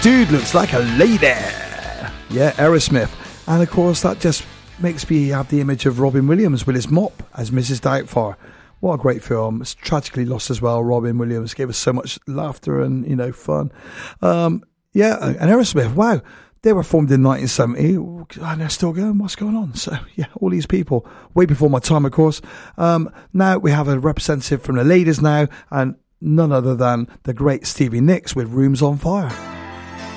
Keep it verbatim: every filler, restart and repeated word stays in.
dude looks like a lady. Yeah, Aerosmith. And of course, that just makes me have the image of Robin Williams with his mop as Missus Doubtfire. What a great film. It's tragically lost as well. Robin Williams gave us so much laughter and, you know, fun. Um, yeah, and Aerosmith, wow. They were formed in nineteen seventy, and they're still going. What's going on? So, yeah, all these people, way before my time, of course. Um, now we have a representative from the ladies now, and none other than the great Stevie Nicks with Rooms on Fire.